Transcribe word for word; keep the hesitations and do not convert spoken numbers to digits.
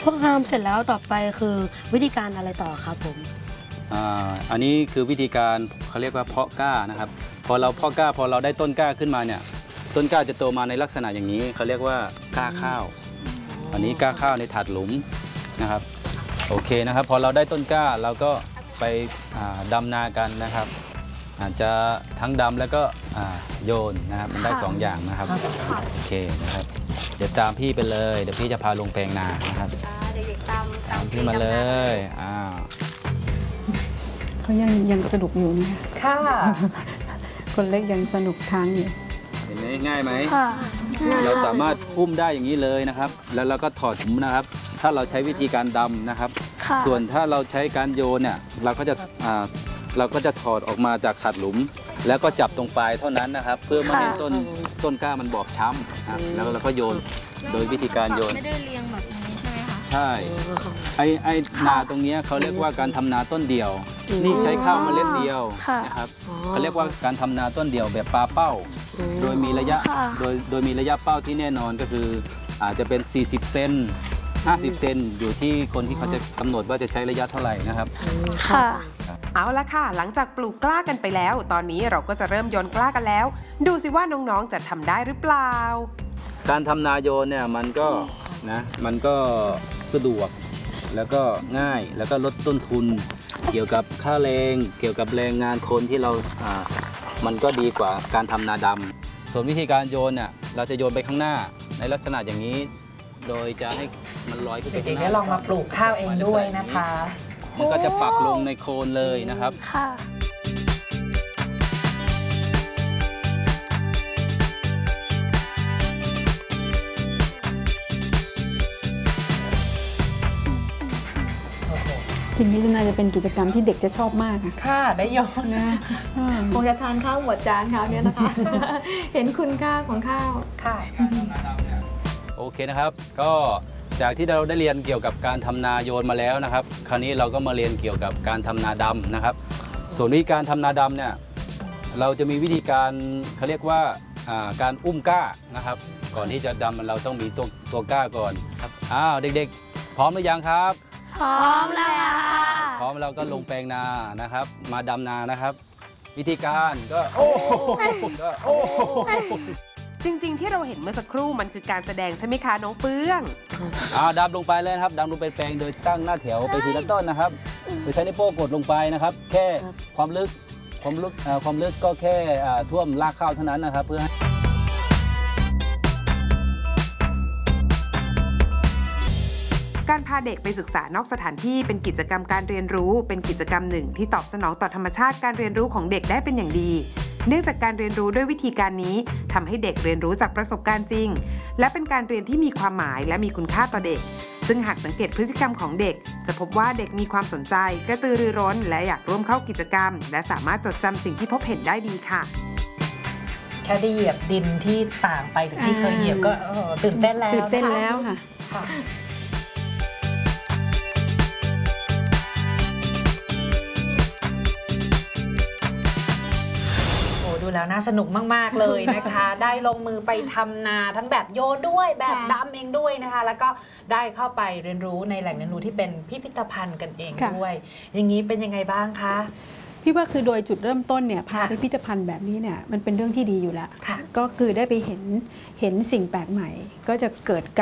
อทำเสร็จแล้วต่อไปคือวิธีการอะไรต่อครับผมอ่าอันนี้คือวิธีการเขาเรียกว่าเพาะกล้านะครับพอเราเพาะกล้าพอเราได้ต้นกล้าขึ้นมาเนี่ยต้นกล้าจะโตมาในลักษณะอย่างนี้เขาเรียกว่ากล้าข้าวอันนี้กล้าข้าวในถาดหลุมนะครับโอเคนะครับพอเราได้ต้นกล้าเราก็ไปดำนากันนะครับอาจจะทั้งดำแล้วก็โยนนะครับมันได้สองอย่างนะครับโอเคนะครับเดี๋ยวตามพี่ไปเลยเดี๋ยวพี่จะพาลงแปลงนานะครับเด็กๆตามตามพี่มาเลยอ้าวเขายังยังสนุกอยู่นะค่ะคนเล็กยังสนุกทางอยู่เห็นไหมง่ายไหมเราสามารถอุ้มได้อย่างนี้เลยนะครับแล้วเราก็ถอดถุงนะครับถ้าเราใช้วิธีการดำนะครับส่วนถ้าเราใช้การโยนเนี่ยเราก็จะเราก็จะถอดออกมาจากขัดหลุมแล้วก็จับตรงปลายเท่านั้นนะครับเพื่อไม่ให้ต้นต้นกล้ามันบอบช้ำแล้วเราก็โยนโดยวิธีการโยนไม่ได้เรียงแบบนี้ใช่ไหมคะใช่ไอไอนาตรงนี้เขาเรียกว่าการทำนาต้นเดียวนี่ใช้ข้าวเมล็ดเดียวนะครับเขาเรียกว่าการทำนาต้นเดียวแบบปลาเป้าโดยมีระยะโดยโดยมีระยะเป้าที่แน่นอนก็คืออาจจะเป็นสี่สิบเซนห้าสิบเซนอยู่ที่คนที่เขาจะกำหนดว่าจะใช้ระยะเท่าไหร่นะครับค่ะเอาละค่ะหลังจากปลูกกล้ากันไปแล้วตอนนี้เราก็จะเริ่มโยนกล้ากันแล้วดูสิว่าน้องๆจะทำได้หรือเปล่าการทำนาโยนเนี่ยมันก็นะมันก็สะดวกแล้วก็ง่ายแล้วก็ลดต้นทุนเกี่ยวกับค่าแรงเกี่ยวกับแรงงานคนที่เราอ่ามันก็ดีกว่าการทำนาดำส่วนวิธีการโยนเนี่ยเราจะโยนไปข้างหน้าในลักษณะอย่างนี้โดยจะให้มันลอยขึ้นไปข้างหน้าเด็กๆลองมาปลูกข้าวเองด้วยนะคะมันก็จะปักลงในโคนเลยนะครับค่ะจริงๆน่าจะเป็นกิจกรรมที่เด็กจะชอบมากค่ะค่ะได้โยนนะคงจะทานข้าวหมดจานเขาเนี่ยนะคะ เห็นคุณค่าของข้าวค่ะโอเคนะครับก็จากที่เราได้เรียนเกี่ยวกับการทำนาโยนมาแล้วนะครับคราวนี้เราก็มาเรียนเกี่ยวกับการทำนาดำนะครับส่วนวิธีการทำนาดำเนี่ยเราจะมีวิธีการเขาเรียกว่าการอุ้มก้านะครับก่อนที่จะดำเราต้องมีตัวตัวก้าก่อนครับอ้าวเด็กๆพร้อมหรือยังครับพร้อมแล้วพร้อมเราก็ลงแปลงนานะครับมาดำนานะครับวิธีการก็โอ้ก็โอ้จริงๆที่เราเห็นเมื่อสักครู่มันคือการแสดงใช่ไหมคะน้องเฟื่องอ่าดำลงไปเลยครับดำลงไปแปลงโดยตั้งหน้าแถวไปทีละต้นนะครับโดยใช้นิ้วโป้งกดลงไปนะครับแค่ความลึกความลึกความลึกก็แค่ท่วมรากข้าวเท่านั้นนะครับเพื่อการพาเด็กไปศึกษานอกสถานที่เป็นกิจกรรมการเรียนรู้เป็นกิจกรรมหนึ่งที่ตอบสนองต่อธรรมชาติการเรียนรู้ของเด็กได้เป็นอย่างดีเนื่องจากการเรียนรู้ด้วยวิธีการนี้ทำให้เด็กเรียนรู้จากประสบการณ์จริงและเป็นการเรียนที่มีความหมายและมีคุณค่าต่อเด็กซึ่งหากสังเกตพฤติกรรมของเด็กจะพบว่าเด็กมีความสนใจกระตือรือร้นและอยากร่วมเข้ากิจกรรมและสามารถจดจำสิ่งที่พบเห็นได้ดีค่ะแค่ได้เหยียบดินที่ต่างไปจากที่เคยเหยียบก็ตื่นเต้นแล้วตื่นเต้นแล้วค่ะดูแล้วน่าสนุกมากๆเลยนะคะ ได้ลงมือไปทำนาทั้งแบบโยนด้วยแบบดำเองด้วยนะคะแล้วก็ได้เข้าไปเรียนรู้ในแหล่งเรียนรู้ที่เป็นพิพิธภัณฑ์กันเองด้วยอย่างนี้เป็นยังไงบ้างคะพี่ว่าคือโดยจุดเริ่มต้นเนี่ยพาพิพิธภัณฑ์แบบนี้เนี่ยมันเป็นเรื่องที่ดีอยู่แล้วก็คือได้ไปเห็นเห็นสิ่งแปลกใหม่ก็จะเกิด